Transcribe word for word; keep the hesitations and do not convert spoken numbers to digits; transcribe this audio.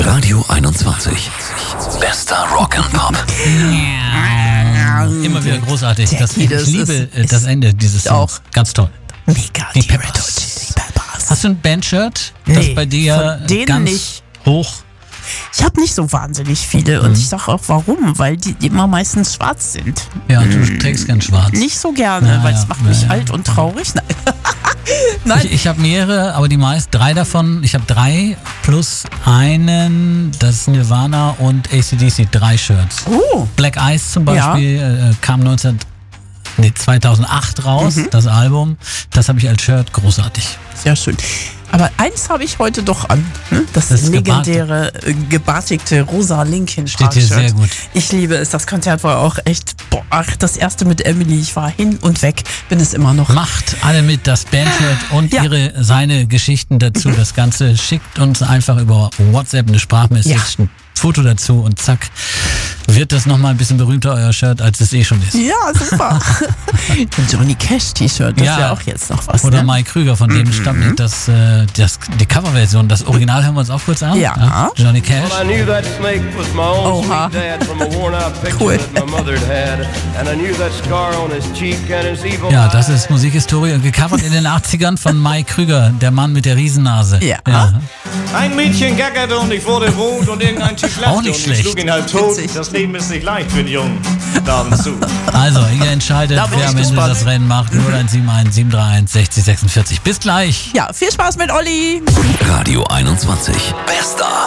Radio einundzwanzig. Bester Rock'n'Pop. Immer wieder großartig. Das, ich das liebe ist, das Ende dieses auch Songs. Ganz toll. Mega, Die die Red Hot Peppers. Chili Peppers. Hast du ein Bandshirt, das Nee, bei dir von denen ganz nicht. hoch? Ich habe nicht so wahnsinnig viele und ich sage auch warum, weil die immer meistens schwarz sind. Ja, du trägst gern schwarz. Nicht so gerne, Ja, weil ja, es macht ja, mich ja. alt und traurig. Nein. Nein. Ich, ich habe mehrere, aber die meisten, drei davon, ich habe drei plus einen, das ist Nirvana und A C D C, drei Shirts. Oh, Black Ice zum Beispiel äh, kam neunzehn, nee, zweitausendacht raus, Mhm. das Album. Das habe ich als Shirt, großartig. sehr schön. Aber eins habe ich heute doch an. Ne? Das, Das legendäre, äh, gebartigte rosa Linkin Steht hier Park-Shirt. sehr gut. Ich liebe es. Das Konzert war auch echt, boah, ach, das erste mit Emily. Ich war hin und weg, bin es immer noch. Macht alle mit, das Bandshirt und Ja. ihre, seine Geschichten dazu. Das Ganze schickt uns einfach über WhatsApp eine Sprachmessage, Ja. ein Foto dazu und zack, wird das nochmal ein bisschen berühmter, euer Shirt, als es eh schon ist. Ja, super. Ein Johnny Cash T-Shirt, das Ja. wäre auch jetzt noch was. Oder ne? Mike Krüger, von dem stammt das, äh, das, die Coverversion. Das Original hören wir uns auch kurz an. Ja. Johnny Cash. I knew that snake was my own Oha. sweet dad from a worn-out picture Cool. that my mother had. And I knew that scar on his cheek and his evil Ja, das eye. ist Musikhistorie und gecovert in den achtzigern von Mike Krüger, der Mann mit der Riesennase. Ja. Ein Mädchen gackerte und ich wurde rot und irgendein Typ lachte Auch nicht und schlecht. ich schlug ihn halt tot. Witzig. Das Leben ist nicht leicht für den Jungen. Daumen zu. Also, ihr entscheidet, Da bin wer ich am Ende gespannt. das Rennen macht. null eins sieben eins sieben drei eins sechzig sechsundvierzig. Bis gleich. Ja, viel Spaß mit Olli. Radio einundzwanzig. Bester